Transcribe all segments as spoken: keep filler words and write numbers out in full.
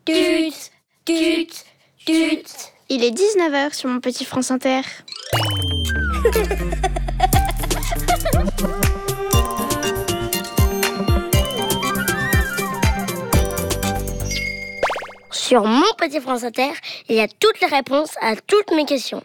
Tut, tut, tut. Il est dix-neuf heures sur mon petit France Inter. Sur mon petit France Inter, il y a toutes les réponses à toutes mes questions.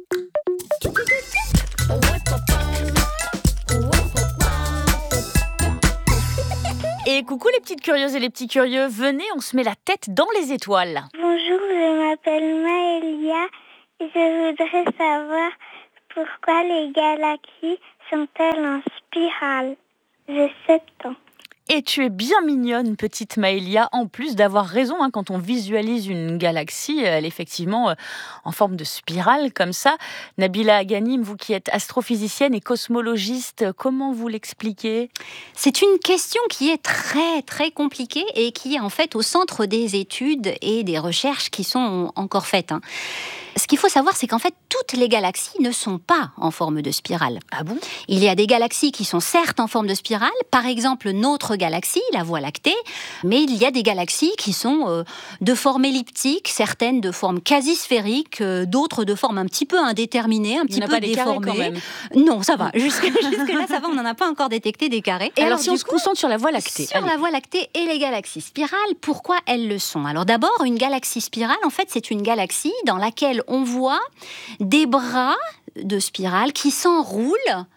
Et coucou les petites curieuses et les petits curieux, venez, on se met la tête dans les étoiles. Bonjour, je m'appelle Maëlia et je voudrais savoir pourquoi les galaxies sont-elles en spirale. J'ai sept ans. Et tu es bien mignonne, petite Maëlia, en plus d'avoir raison, hein, quand on visualise une galaxie, elle est effectivement euh, en forme de spirale, comme ça. Nabila Aghanim, vous qui êtes astrophysicienne et cosmologiste, comment vous l'expliquez ? C'est une question qui est très très compliquée et qui est en fait au centre des études et des recherches qui sont encore faites, hein. Ce qu'il faut savoir, c'est qu'en fait, toutes les galaxies ne sont pas en forme de spirale. Ah bon ? Il y a des galaxies qui sont certes en forme de spirale, par exemple notre galaxie, la Voie lactée, mais il y a des galaxies qui sont euh, de forme elliptique, certaines de forme quasi sphérique, euh, d'autres de forme un petit peu indéterminée, un petit peu déformée. Quand même. Non, ça va. Jusque, jusque-là, ça va, on n'en a pas encore détecté des carrés. Et alors, alors si on se concentre sur la Voie lactée. Sur allez. la Voie lactée et les galaxies spirales, pourquoi elles le sont ? Alors d'abord, une galaxie spirale, en fait, c'est une galaxie dans laquelle on voit des bras de spirale qui s'enroulent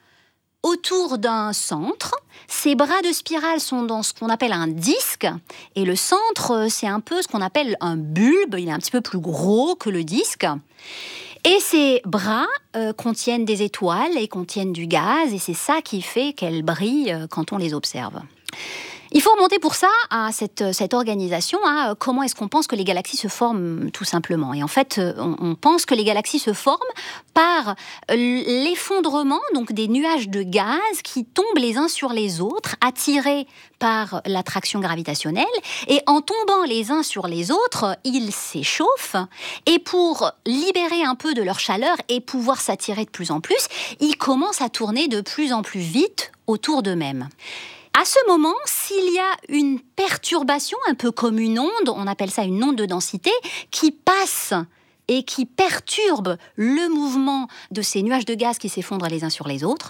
autour d'un centre. Ces bras de spirale sont dans ce qu'on appelle un disque, et le centre, c'est un peu ce qu'on appelle un bulbe, il est un petit peu plus gros que le disque. Et ces bras euh, contiennent des étoiles et contiennent du gaz, et c'est ça qui fait qu'elles brillent euh, quand on les observe. Il faut remonter pour ça à cette, cette organisation, à comment est-ce qu'on pense que les galaxies se forment tout simplement. Et en fait, on, on pense que les galaxies se forment par l'effondrement donc des nuages de gaz qui tombent les uns sur les autres, attirés par l'attraction gravitationnelle. Et en tombant les uns sur les autres, ils s'échauffent. Et pour libérer un peu de leur chaleur et pouvoir s'attirer de plus en plus, ils commencent à tourner de plus en plus vite autour d'eux-mêmes. À ce moment, s'il y a une perturbation, un peu comme une onde, on appelle ça une onde de densité, qui passe et qui perturbe le mouvement de ces nuages de gaz qui s'effondrent les uns sur les autres,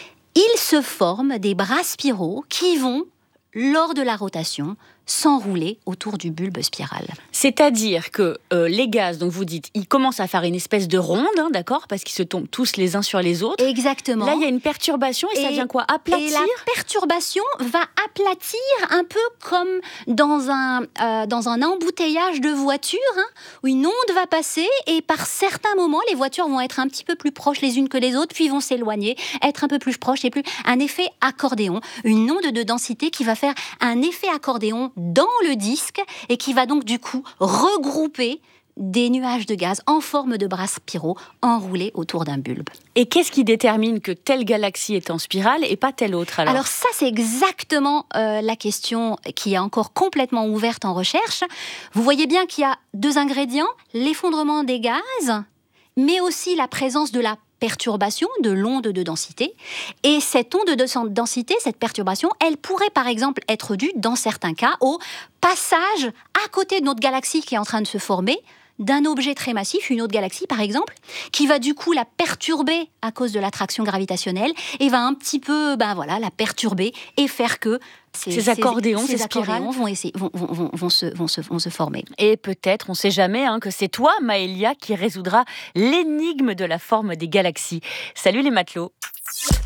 il se forme des bras spiraux qui vont, lors de la rotation, s'enrouler autour du bulbe spiral. C'est-à-dire que euh, les gaz, donc vous dites, ils commencent à faire une espèce de ronde, hein, d'accord ? Parce qu'ils se tombent tous les uns sur les autres. Exactement. Là, il y a une perturbation et, et ça vient quoi ? Aplatir ? Et la perturbation va aplatir un peu comme dans un, euh, dans un embouteillage de voitures, hein, où une onde va passer et par certains moments, les voitures vont être un petit peu plus proches les unes que les autres, puis vont s'éloigner, être un peu plus proches et plus... Un effet accordéon, une onde de densité qui va faire un effet accordéon dans le disque et qui va donc du coup regrouper des nuages de gaz en forme de bras spiraux enroulés autour d'un bulbe. Et qu'est-ce qui détermine que telle galaxie est en spirale et pas telle autre alors ? Alors ça, c'est exactement euh, la question qui est encore complètement ouverte en recherche. Vous voyez bien qu'il y a deux ingrédients, l'effondrement des gaz, mais aussi la présence de la perturbation de l'onde de densité. Et cette onde de densité, cette perturbation, elle pourrait par exemple être due, dans certains cas, au passage à côté de notre galaxie qui est en train de se former, d'un objet très massif, une autre galaxie par exemple, qui va du coup la perturber à cause de l'attraction gravitationnelle et va un petit peu ben voilà, la perturber et faire que ces, ces accordéons, ces, ces, ces spirales accordéons vont, essayer, vont, vont, vont, vont, se, vont, se, vont se former. Et peut-être, on ne sait jamais, hein, que c'est toi, Maëlia, qui résoudra l'énigme de la forme des galaxies. Salut les matelots.